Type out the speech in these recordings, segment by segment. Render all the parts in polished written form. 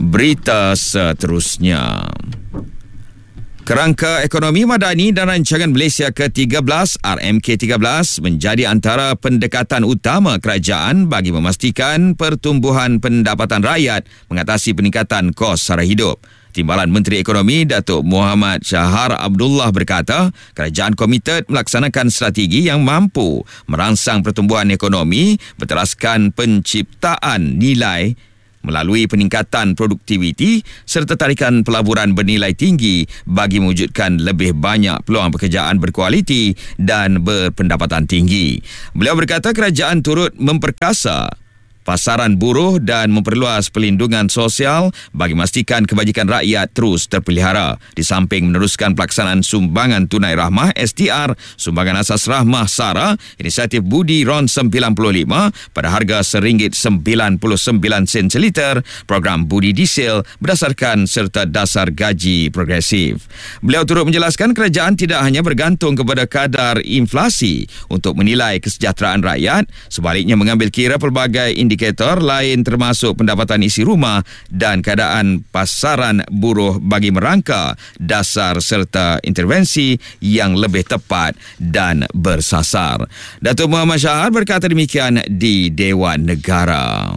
Berita seterusnya. Kerangka Ekonomi Madani dan Rancangan Malaysia ke-13 RMK13 menjadi antara pendekatan utama kerajaan bagi memastikan pertumbuhan pendapatan rakyat mengatasi peningkatan kos sara hidup. Timbalan Menteri Ekonomi Datuk Muhammad Shahar Abdullah berkata, kerajaan komited melaksanakan strategi yang mampu merangsang pertumbuhan ekonomi berteraskan penciptaan nilai melalui peningkatan produktiviti serta tarikan pelaburan bernilai tinggi bagi mewujudkan lebih banyak peluang pekerjaan berkualiti dan berpendapatan tinggi. Beliau berkata kerajaan turut memperkasa pasaran buruh dan memperluas perlindungan sosial bagi memastikan kebajikan rakyat terus terpelihara. Di samping meneruskan pelaksanaan sumbangan tunai rahmah STR, sumbangan asas rahmah SARA, inisiatif Budi RON 95 pada harga RM1.99 seliter, program Budi Diesel berdasarkan serta dasar gaji progresif. Beliau turut menjelaskan kerajaan tidak hanya bergantung kepada kadar inflasi untuk menilai kesejahteraan rakyat, sebaliknya mengambil kira pelbagai indikator lain termasuk pendapatan isi rumah dan keadaan pasaran buruh bagi merangka dasar serta intervensi yang lebih tepat dan bersasar. Datuk Muhammad Shahar berkata demikian di Dewan Negara.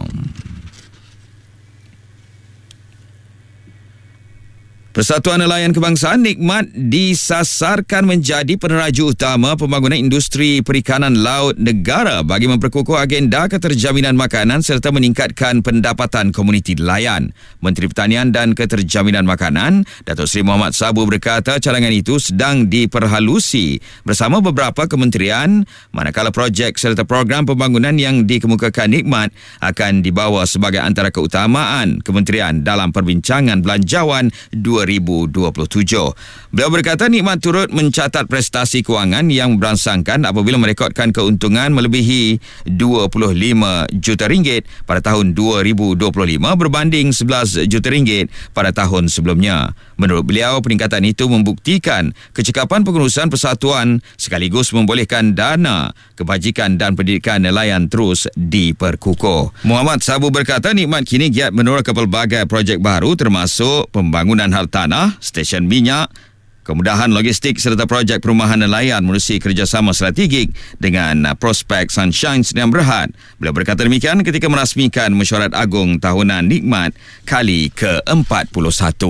Persatuan Nelayan Kebangsaan Nikmat disasarkan menjadi peneraju utama pembangunan industri perikanan laut negara bagi memperkukuh agenda keterjaminan makanan serta meningkatkan pendapatan komuniti nelayan. Menteri Pertanian dan Keterjaminan Makanan, Datuk Seri Muhammad Sabu berkata cadangan itu sedang diperhalusi bersama beberapa kementerian, manakala projek serta program pembangunan yang dikemukakan Nikmat akan dibawa sebagai antara keutamaan kementerian dalam perbincangan belanjawan 2027. Beliau berkata Nikmat turut mencatat prestasi kewangan yang berangsangkan apabila merekodkan keuntungan melebihi RM25 juta pada tahun 2025 berbanding RM11 juta pada tahun sebelumnya. Menurut beliau, peningkatan itu membuktikan kecekapan pengurusan persatuan sekaligus membolehkan dana kebajikan dan pendidikan nelayan terus diperkukuh. Muhammad Sabu berkata Nikmat kini giat menora ke pelbagai projek baru termasuk pembangunan tanah, stesen minyak, kemudahan logistik serta projek perumahan nelayan menerusi kerjasama strategik dengan prospek Sunshine Sdn Bhd. Beliau berkata demikian ketika merasmikan mesyuarat agung tahunan Nikmat kali ke-41.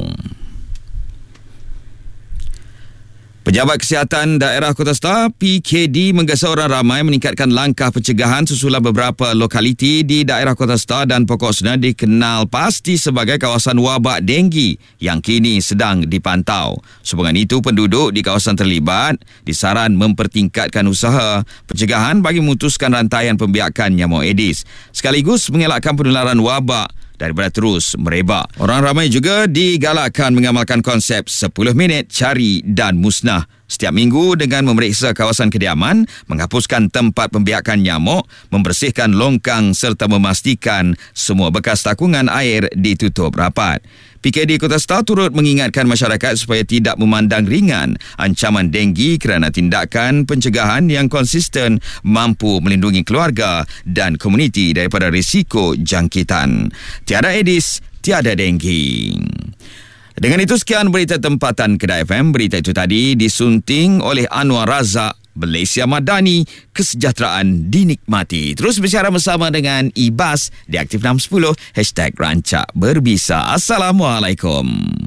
Pejabat Kesihatan Daerah Kota Star PKD menggesa orang ramai meningkatkan langkah pencegahan susulan beberapa lokaliti di daerah Kota Star dan Pokok Sena dikenal pasti sebagai kawasan wabak denggi yang kini sedang dipantau. Sehubungan itu, penduduk di kawasan terlibat disaran mempertingkatkan usaha pencegahan bagi memutuskan rantaian pembiakan nyamuk Aedes sekaligus mengelakkan penularan wabak daripada terus merebak. Orang ramai juga digalakkan mengamalkan konsep 10 minit cari dan musnah setiap minggu dengan memeriksa kawasan kediaman, menghapuskan tempat pembiakan nyamuk, membersihkan longkang serta memastikan semua bekas takungan air ditutup rapat. PKD Kota Star turut mengingatkan masyarakat supaya tidak memandang ringan ancaman denggi kerana tindakan pencegahan yang konsisten mampu melindungi keluarga dan komuniti daripada risiko jangkitan. Tiada Aedes, tiada denggi. Dengan itu sekian berita tempatan Kedah FM. Berita itu tadi disunting oleh Anwar Razak. Malaysia Madani, kesejahteraan dinikmati. Terus bersiaran bersama dengan Ibas di Aktif 610 #Rancak Berbisa. Assalamualaikum.